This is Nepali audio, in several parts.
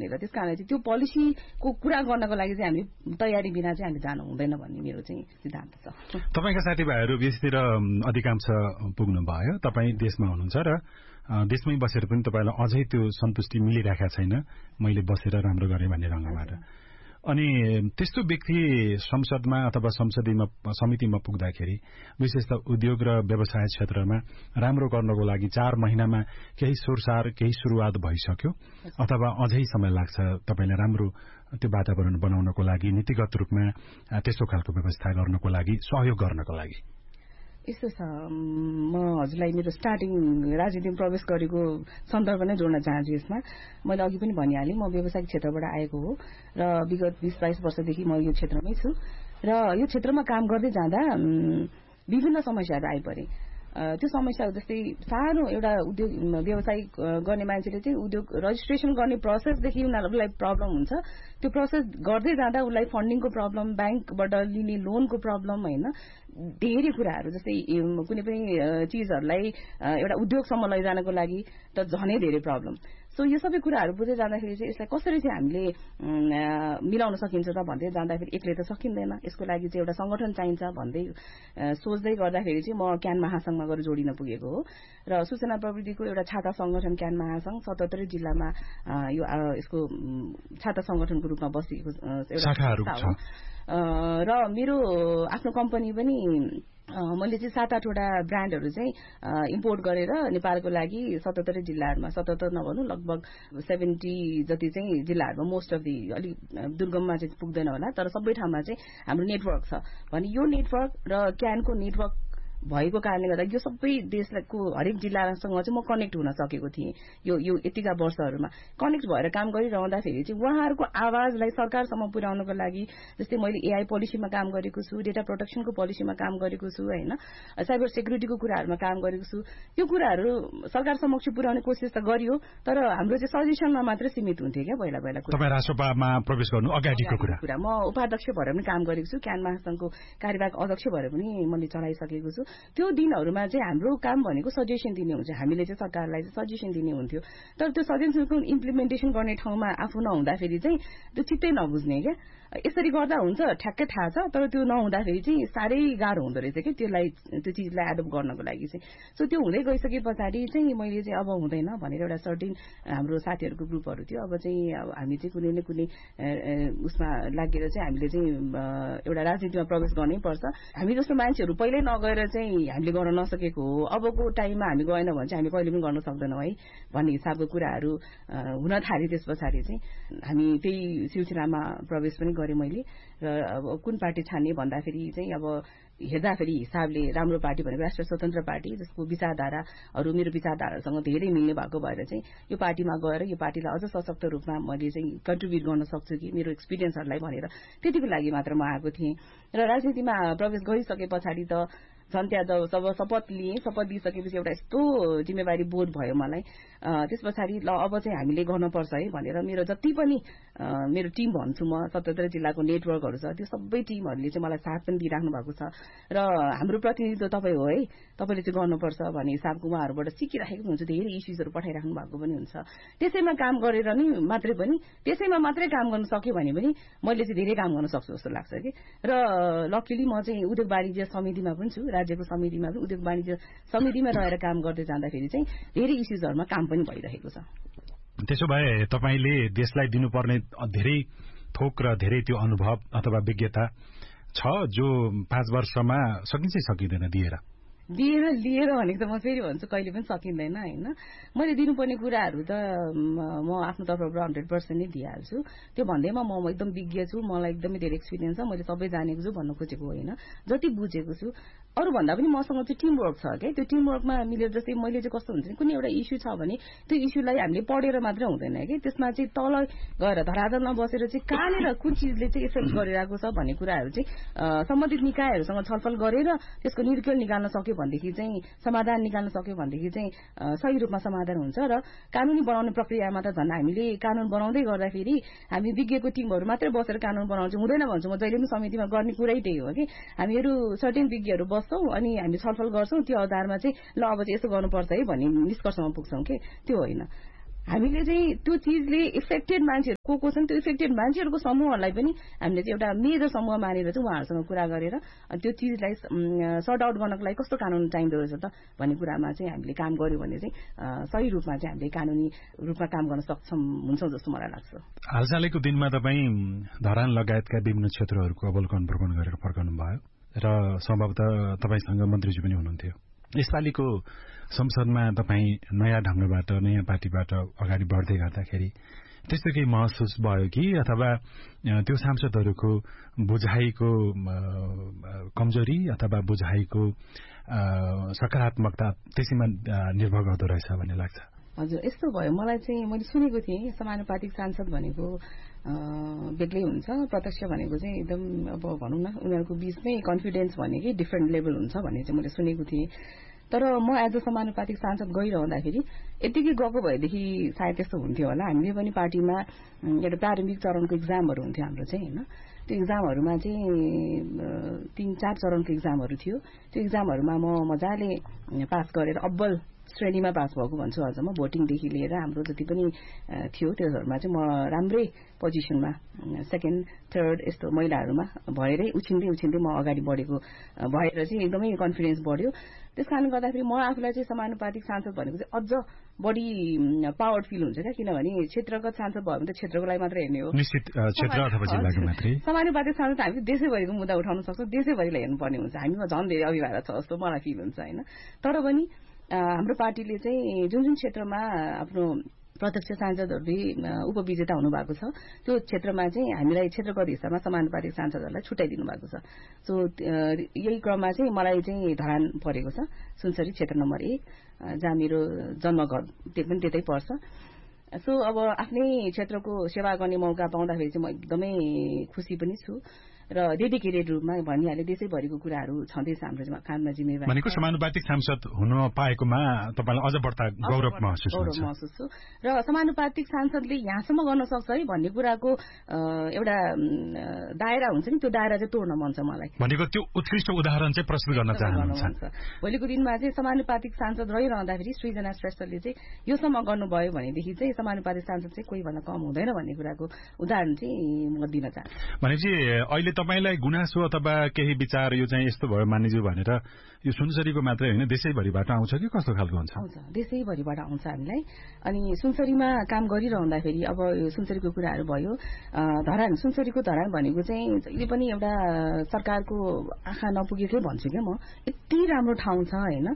भनेर त्यस कारणले चाहिँ त्यो पोलिसीको कुरा गर्नको लागि चाहिँ हामी तयारी बिना चाहिँ हामी जानु हुँदैन भन्ने मेरो चाहिँ सिद्धान्त छ। तपाईका साथीभाइहरू विदेशतिर अधिकांश पुग्नु भयो, तपाईँ देशमा हुनुहुन्छ र देशमै बसेर पनि तपाईलाई अझै त्यो सन्तुष्टि मिलिरहेका छैन मैले बसेर राम्रो गरेँ भन्ने ढंगबाट। अनि त्यस्तो व्यक्ति संसदमा अथवा संसदीय समितिमा पुग्दाखेरि विशेष त उद्योग र व्यवसाय क्षेत्रमा राम्रो गर्नको लागि 4 महिनामा केही सुरसार केही सुरुवात भइसक्यो अथवा अझै समय लाग्छ तपाईले राम्रो त्यो वातावरण बनाउनको लागि नीतिगत रूपमा त्यस्तो खालको व्यवस्था गर्नको लागि सहयोग गर्नको लागि? यस्तो छ, म हजुरलाई मेरो स्टार्टिङ राजनीतिमा प्रवेश गरेको सन्दर्भ नै जोड्न चाहन्छु। यसमा मैले अघि पनि भनिहालेँ, म व्यावसायिक क्षेत्रबाट आएको हो र विगत 20-22 वर्षदेखि म यो क्षेत्रमै छु र यो क्षेत्रमा काम गर्दै जाँदा विभिन्न समस्याहरू आइपरे। त्यो समस्या जस्तै सानो एउटा उद्योग व्यवसाय गर्ने मान्छेले चाहिँ उद्योग रजिस्ट्रेसन गर्ने प्रोसेसदेखि उनीहरूलाई प्रब्लम हुन्छ। त्यो प्रोसेस गर्दै जाँदा उसलाई फन्डिङको प्रब्लम, ब्याङ्कबाट लिने लोनको प्रब्लम, हैन धेरै कुराहरू जस्तै कुनै पनि चीजहरूलाई एउटा उद्योगसम्म लैजानको लागि त झनै धेरै प्रब्लम। सो यो सबै कुराहरू बुझ्दै जाँदाखेरि चाहिँ यसलाई कसरी चाहिँ हामीले मिलाउन सकिन्छ त भन्दै जाँदाखेरि एक्लै त सकिँदैन, यसको लागि चाहिँ एउटा संगठन चाहिन्छ भन्दै सोच्दै गर्दाखेरि चाहिँ म क्यान महासंघमा गएर जोडिन पुगेको हो र सूचना प्रविधिको एउटा छाता संगठन क्यान महासंघ 77 जिल्लामा यो यसको छाता संगठनको रूपमा बसेको एउटा शाखाहरू छ र मेरो आफ्नो कम्पनी पनि मैले चाहिँ 7-8 वटा ब्रान्डहरू चाहिँ इम्पोर्ट गरेर नेपालको लागि 77 जिल्लाहरूमा 77 नभनौं लगभग 70 जति चाहिँ जिल्लाहरूमा मोस्ट अफ दि अलि दुर्गममा चाहिँ पुग्दैन होला तर सबै ठाउँमा चाहिँ हाम्रो नेटवर्क छ भने यो नेटवर्क र क्यानको नेटवर्क भएको कारणले गर्दा यो सबै देशको हरेक जिल्लासँग चाहिँ म कनेक्ट हुन सकेको थिएँ यो यतिका वर्षहरूमा कनेक्ट भएर काम गरिरहँदाखेरि चाहिँ उहाँहरूको आवाजलाई सरकारसम्म पुर्याउनको लागि जस्तै मैले एआई पोलिसीमा काम गरेको छु, डेटा प्रोटेक्सनको पोलिसीमा काम गरेको छु, हैन साइबर सेक्युरिटीको कुराहरूमा काम गरेको छु। यो कुराहरू सरकार समक्ष पुर्याउने कोसिस त गरियो तर हाम्रो चाहिँ सजेसनमा मात्र सीमित हुन्थ्यो क्या पहिला तपाईँ राष्ट्रसभामा प्रवेश गर्नु अगाडिको कुरा। म उपाध्यक्ष भएर पनि काम गरेको छु, क्यान महासंघको कार्यवाहक अध्यक्ष भएर पनि मैले चलाइसकेको छु। त्यो दिनहरूमा चाहिँ हाम्रो काम भनेको सजेसन दिने हुन्छ, हामीले चाहिँ सरकारलाई सजेसन दिने हुन्थ्यो तर त्यो सजेसनको इम्प्लिमेन्टेसन गर्ने ठाउँमा आफू नहुँदाखेरि चाहिँ त्यो चित्तै नबुझ्ने क्या यसरी गर्दा हुन्छ ठ्याक्कै थाहा छ तर त्यो नहुँदाखेरि चाहिँ साह्रै गाह्रो हुँदो रहेछ कि त्यो चिजलाई एडप्ट गर्नको लागि चाहिँ। सो त्यो हुँदै गइसके पछाडि चाहिँ मैले चाहिँ अब हुँदैन भनेर एउटा सर्टेन हाम्रो साथीहरूको ग्रुपहरू थियो, अब चाहिँ हामी चाहिँ कुनै न कुनै उसमा लागेर चाहिँ हामीले चाहिँ एउटा राजनीतिमा प्रवेश गर्नै पर्छ। हामी जस्तो मान्छेहरू पहिल्यै नगएर चाहिँ हामीले गर्न नसकेको हो, अबको टाइममा हामी गएन भने चाहिँ हामी कहिले पनि गर्न सक्दैनौँ है भन्ने हिसाबको कुराहरू हुन थाले। त्यस पछाडि चाहिँ हामी त्यही सिलसिलामा प्रवेश पनि गरेँ मैले र अब कुन पार्टी छान्ने भन्दाखेरि चाहिँ अब हेर्दाखेरि हिसाबले राम्रो पार्टी भनेको राष्ट्रिय स्वतन्त्र पार्टी जसको विचारधाराहरू मेरो विचारधारासँग धेरै मिल्ने भएको भएर चाहिँ यो पार्टीमा गएर यो पार्टीलाई अझ सशक्त रूपमा मैले चाहिँ कन्ट्रिब्युट गर्न सक्छु कि मेरो एक्सपिरियन्सहरूलाई भनेर त्यतिको लागि मात्र म आएको थिएँ र राजनीतिमा प्रवेश गरिसके पछाडि त झन् त्यहाँ जब शपथ लिइसकेपछि एउटा यस्तो जिम्मेवारी बोध भयो मलाई। त्यस पछाडि ल अब चाहिँ हामीले गर्नुपर्छ है भनेर मेरो जति पनि मेरो टिम भन्छु म 77 जिल्लाको नेटवर्कहरू छ त्यो सबै टिमहरूले चाहिँ मलाई साथ पनि दिइराख्नु भएको छ र हाम्रो प्रतिनिधित्व तपाईँ हो है, तपाईँले चाहिँ गर्नुपर्छ भन्ने हिसाबको उहाँहरूबाट सिकिराखेको हुन्छ, धेरै इस्युजहरू पठाइराख्नु भएको पनि हुन्छ। त्यसैमा काम गरेर नै मात्रै पनि त्यसैमा मात्रै काम गर्न सक्यो भने पनि मैले चाहिँ धेरै काम गर्न सक्छु जस्तो लाग्छ कि र लकिली म चाहिँ उद्योग वाणिज्य समितिमा पनि छु, राज्यको समितिमा पनि उद्योग वाणिज्य समितिमा रहेर काम गर्दै जाँदाखेरि चाहिँ धेरै इस्युजहरूमा काम पनि भइरहेको छ। त्यसो भए तपाईले देशलाई दिनुपर्ने धेरै थोक र धेरै त्यो अनुभव अथवा विज्ञता छ जो 5 वर्षमा सकिन्छ सकिँदैन लिएर भनेको त म फेरि भन्छु कहिले पनि सकिँदैन हैन। मैले दिनुपर्ने कुराहरू त म आफ्नो तर्फबाट 100% नै दिइहाल्छु। त्यो भन्दैमा म एकदम विज्ञ छु, मलाई एकदमै धेरै एक्सपिरियन्स छ, मैले सबै जानेको छु भन्न खोजेको होइन, जति बुझेको छु अरू भन्दा पनि मसँग चाहिँ टिमवर्क छ के। त्यो टिमवर्कमा मिलेर जस्तै मैले चाहिँ कस्तो हुन्छ कुनै एउटा इस्यु छ भने त्यो इस्युलाई हामीले पढेर मात्रै हुँदैन के, त्यसमा चाहिँ तल गएर धरातलमा बसेर चाहिँ कहाँनिर कुन चिजले चाहिँ इफेक्ट गरिरहेको छ भन्ने कुराहरू चाहिँ सम्बन्धित निकायहरूसँग छलफल गरेर त्यसको निर्केल निकाल्न सक्यो भनेदेखि चाहिँ समाधान निकाल्न सक्यो भनेदेखि चाहिँ सही रूपमा समाधान हुन्छ। र कानुनी बनाउने प्रक्रियामा त झन् हामीले कानुन बनाउँदै गर्दाखेरि हामी विज्ञको टिमहरू मात्रै बसेर कानुन बनाउनु चाहिँ हुँदैन भन्छु म, जहिले पनि समितिमा गर्ने कुरै त्यही हो कि हामीहरू सर्टेन विज्ञहरू बस्छौँ अनि हामी छलफल गर्छौँ, त्यो आधारमा चाहिँ ल अब चाहिँ यसो गर्नुपर्छ है भन्ने निष्कर्षमा पुग्छौँ कि त्यो होइन। हामीले चाहिँ त्यो चिजले इफेक्टेड मान्छेहरू को छन् त्यो इफेक्टेड मान्छेहरूको समूहहरूलाई पनि हामीले चाहिँ एउटा मेजर समूह मानेर चाहिँ उहाँहरूसँग कुरा गरेर त्यो चिजलाई सर्ट आउट गर्नको लागि कस्तो कानून चाहिँदो रहेछ त भन्ने कुरामा चाहिँ हामीले काम गर्यो भने चाहिँ सही रूपमा चाहिँ हामीले कानूनी रूपमा काम गर्न सक्षम हुन्छौँ जस्तो मलाई लाग्छ। हालसालैको दिनमा तपाईँ धरान लगायतका विभिन्न क्षेत्रहरूको अवलोकन भ्रमण गरेर फर्कनु भयो र सम्भवतः तपाईँसँग मन्त्रीजी पनि हुनुहुन्थ्यो। यसपालिको संसदमा तपाईँ नयाँ ढंगबाट नयाँ पार्टीबाट अगाडि बढ्दै गर्दाखेरि त्यस्तो केही महसुस भयो कि अथवा त्यो सांसदहरूको बुझाइको कमजोरी अथवा बुझाइको सकारात्मकता त्यसैमा निर्भर गर्दो रहेछ भन्ने लाग्छ? हजुर, यस्तो भयो। मलाई चाहिँ मैले सुनेको थिएँ समानुपातिक सांसद भनेको बेग्लै हुन्छ, प्रत्यक्ष भनेको चाहिँ एकदम अब भनौँ न उनीहरूको बीचमै कन्फिडेन्स भनेकै डिफ्रेन्ट लेभल हुन्छ भन्ने चाहिँ मैले सुनेको थिएँ। तर म एज अ समानुपातिक सांसद गइरहँदाखेरि यतिकै गएको भएदेखि सायद त्यस्तो हुन्थ्यो होला। हामीले पनि पार्टीमा एउटा प्रारम्भिक चरणको इक्जामहरू हुन्थ्यो हाम्रो चाहिँ होइन। त्यो इक्जामहरूमा चाहिँ 3-4 चरणको इक्जामहरू थियो। त्यो इक्जामहरूमा म मजाले पास गरेर अब्बल श्रेणीमा पास भएको भन्छु अझ म। भोटिङदेखि लिएर हाम्रो जति पनि थियो त्योहरूमा चाहिँ म राम्रै पोजिसनमा सेकेन्ड थर्ड यस्तो महिलाहरूमा भएरै उछिन्दै म अगाडि बढेको भएर चाहिँ एकदमै कन्फिडेन्स बढ्यो। त्यस कारणले गर्दाखेरि म आफूलाई चाहिँ समानुपातिक सांसद भनेको चाहिँ अझ बढी पावर फिल हुन्छ क्या, किनभने क्षेत्रगत सांसद भयो भने त क्षेत्रको लागि मात्रै हेर्ने हो, निश्चित क्षेत्र अथवा जिल्लाको मात्रै। समानुपातिक सांसद हामी देशैभरिको मुद्दा उठाउन सक्छौँ, देशैभरिलाई हेर्नुपर्ने हुन्छ, हामीमा झन् धेरै अभिभावक छ जस्तो मलाई फिल हुन्छ होइन। तर पनि हाम्रो पार्टीले चाहिँ जुन क्षेत्रमा आफ्नो प्रत्यक्ष सांसदहरूले उपविजेता हुनुभएको छ त्यो क्षेत्रमा चाहिँ हामीलाई क्षेत्रगत हिस्सामा समानुपातिक सांसदहरूलाई छुट्याइदिनु भएको छ। सो यही क्रममा चाहिँ मलाई चाहिँ धरान परेको छ, सुनसरी क्षेत्र नम्बर 1 जहाँ मेरो जन्मघर पनि त्यतै पर्छ। सो अब आफ्नै क्षेत्रको सेवा गर्ने मौका पाउँदाखेरि चाहिँ म एकदमै खुसी पनि छु र डेडिकेटेड रूपमा भनिहाले देशैभरिको कुराहरू छँदैछ हाम्रो काममा जिम्मेवारी। भनेको समानुपातिक सांसद हुन पाएकोमा तपाईँलाई अझ बढ्ता गौरव महसुस छु र समानुपातिक सांसदले यहाँसम्म गर्न सक्छ है भन्ने कुराको एउटा दायरा हुन्छ नि, त्यो दायरा चाहिँ तोड्न मन छ मलाई। भनेको त्यो उत्कृष्ट उदाहरण चाहिँ प्रस्तुत गर्न चाहनुहुन्छ। भोलिको दिनमा चाहिँ समानुपातिक सांसद रहिरहँदाखेरि सृजना श्रेष्ठले चाहिँ योसम्म गर्नुभयो भनेदेखि चाहिँ समानुपातिक सांसद चाहिँ कोही भन्दा कम हुँदैन भन्ने कुराको उदाहरण चाहिँ म दिन चाहन्छु। भनेपछि अहिले तपाईलाई गुनासो अथवा केही विचार यो चाहिँ यस्तो भयो मानिज्यू भनेर यो सुनसरीको मात्रै होइन देशैभरिबाट आउँछ कि कस्तो खालको हुन्छ? आउँछ, देशैभरिबाट आउँछ हामीलाई। अनि सुनसरीमा काम गरिरहँदाखेरि अब सुनसरीको कुराहरू भयो, धरान सुनसरीको धरान भनेको चाहिँ जहिले पनि एउटा सरकारको आँखा नपुगेकै भन्छु क्या म। यति राम्रो ठाउँ छ होइन,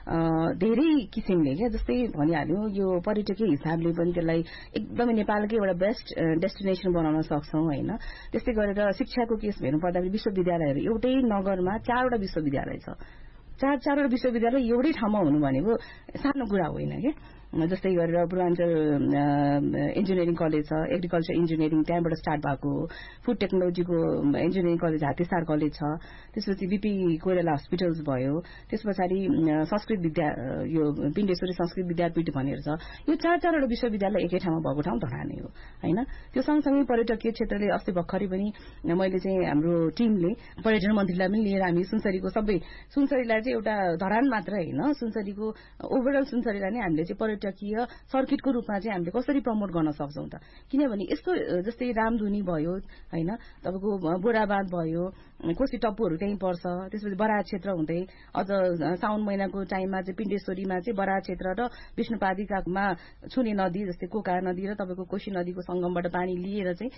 धेरै किसिमले क्या, जस्तै भनिहाल्यो यो पर्यटकीय हिसाबले पनि त्यसलाई एकदमै नेपालकै एउटा बेस्ट डेस्टिनेसन बनाउन सक्छौँ होइन। त्यस्तै गरेर शिक्षाको केस हेर्नु पर्दाखेरि विश्वविद्यालयहरू एउटै नगरमा 4वटा विश्वविद्यालय छ। 4वटा विश्वविद्यालय एउटै ठाउँमा हुनु भनेको सानो कुरा होइन क्या। जस्तै गरेर पूर्वाञ्चल इन्जिनियरिङ कलेज छ, एग्रिकल्चर इन्जिनियरिङ त्यहाँबाट स्टार्ट भएको हो। फुड टेक्नोलोजीको इन्जिनियरिङ कलेज हातेसार कलेज छ। त्यसपछि बीपी कोइराला हस्पिटल्स भयो। त्यस पछाडि संस्कृत विद्या यो पिण्डेश्वरी संस्कृत विद्यापीठ भनेर छ। यो 4वटा विश्वविद्यालय एकै ठाउँमा भएको ठाउँ धरानै हो होइन। त्यो सँगसँगै पर्यटकीय क्षेत्रले अस्ति भर्खरै पनि मैले चाहिँ हाम्रो टिमले पर्यटन मन्त्रीलाई पनि लिएर हामी सुनसरीको सुनसरीलाई चाहिँ एउटा धरान मात्र होइन, सुनसरीको ओभरअल सुनसरीलाई नै हामीले चाहिँ पर्यटकीय सर्किटको रूपमा चाहिँ हामीले कसरी प्रमोट गर्न सक्छौँ त। किनभने यस्तो जस्तै रामधुनी भयो होइन, तपाईँको बोराबाँध भयो, कोशी टप्पूहरू त्यहीँ पर्छ। त्यसपछि बराह क्षेत्र हुँदै अझ साउन महिनाको टाइममा चाहिँ पिण्डेश्वरीमा चाहिँ बराह क्षेत्र र विष्णुपादिकामा छुने नदी जस्तै कोका नदी र तपाईँको कोशी नदीको सङ्गमबाट पानी लिएर चाहिँ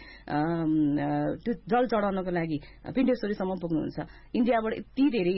त्यो जल चढाउनको लागि पिण्डेश्वरीसम्म पुग्नुहुन्छ। इन्डियाबाट यति धेरै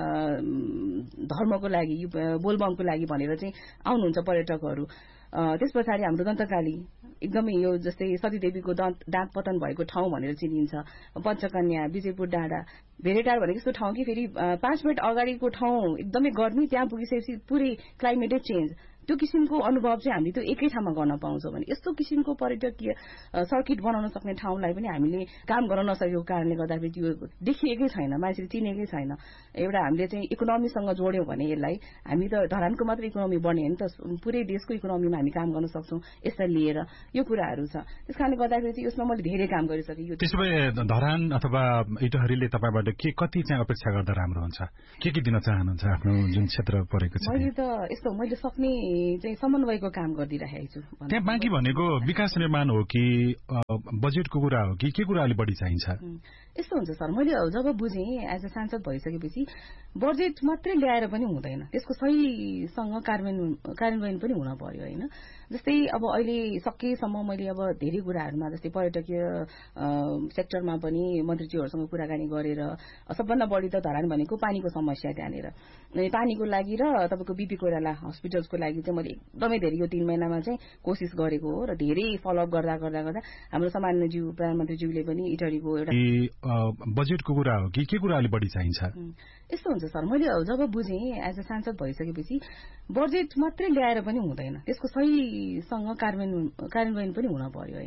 धर्मको लागि बोलबमको लागि भनेर चाहिँ आउनुहुन्छ पर्यटकहरू। त्यस पछाडि हाम्रो दन्तकाली एकदमै यो जस्तै सतीदेवीको दाँत पतन भएको ठाउँ भनेर चिनिन्छ। पञ्चकन्या, विजयपुर डाँडा, भेरेटार भनेको यस्तो ठाउँ कि फेरि 5 मिनट अगाडिको ठाउँ एकदमै गर्मी, त्यहाँ पुगिसकेपछि पुरै क्लाइमेटै चेन्ज। त्यो किसिमको अनुभव चाहिँ हामीले त्यो एकै ठाउँमा गर्न पाउँछौँ भने यस्तो किसिमको पर्यटकीय सर्किट बनाउन सक्ने ठाउँलाई पनि हामीले काम गर्न नसकेको कारणले गर्दाखेरि त्यो देखिएकै छैन, मान्छेले चिनेकै छैन। एउटा हामीले चाहिँ इकोनोमीसँग जोड्यौँ भने यसलाई हामी त धरानको मात्र इकोनोमी बढ्ने होइन त पुरै देशको इकोनोमीमा हामी काम गर्न सक्छौँ यसलाई लिएर, यो कुराहरू छ। त्यस कारणले गर्दाखेरि चाहिँ यसमा मैले धेरै काम गरिसकेँ। त्यसो भए धरान अथवा इटहरीले तपाईँबाट कति चाहिँ अपेक्षा गर्दा राम्रो हुन्छ? के दिन चाहनुहुन्छ आफ्नो जुन क्षेत्र परेको छ? मैले सक्ने चाहिँ समन्वयको काम गरिदिइराखेको छु। त्यहाँ बाँकी भनेको विकास निर्माण हो कि बजेटको कुरा हो कि के कुरा अलि बढी चाहिन्छ? यस्तो हुन्छ सर, मैले जब बुझेँ एज अ सांसद भइसकेपछि बजेट मात्रै ल्याएर पनि हुँदैन, त्यसको सहीसँग कार्यान्वयन पनि हुन पर्यो होइन। जस्तै अब अहिले सकेसम्म मैले अब धेरै कुराहरूमा जस्तै पर्यटकीय सेक्टरमा पनि मन्त्रीज्यूहरूसँग कुराकानी गरेर सबभन्दा बढी त धरान भनेको पानीको समस्या त्यहाँनिर, पानीको लागि र तपाईँको बीपी कोइराला हस्पिटल्सको लागि चाहिँ मैले एकदमै धेरै यो 3 महिनामा चाहिँ कोसिस गरेको हो र धेरै फलोअप गर्दा हाम्रो सामान्यज्यू प्रधानमन्त्रीज्यूले पनि इटरीको एउटा बजेटको कुरा हो कि के कुरा अलि बढी चाहिन्छ? यस्तो हुन्छ सर, मैले जब बुझेँ एज अ सांसद भइसकेपछि बजेट मात्रै ल्याएर पनि हुँदैन, त्यसको सहीसँग कार्यान्वयन पनि हुन पर्यो।